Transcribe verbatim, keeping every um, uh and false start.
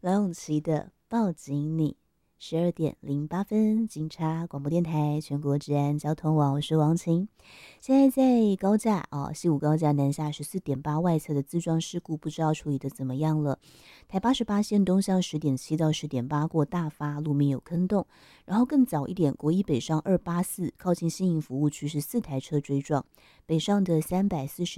梁咏琪的《抱紧你》。十二点零八分，警察广播电台全国治安交通网，我是王晴。现在在高架啊，西武高架南下十四点八外侧的自撞事故，不知道处理的怎么样了。台八十八线东向十点七到十点八过大发，路面有坑洞。然后更早一点，国一北上二八四靠近新营服务区是四台车追撞，北上的三百四十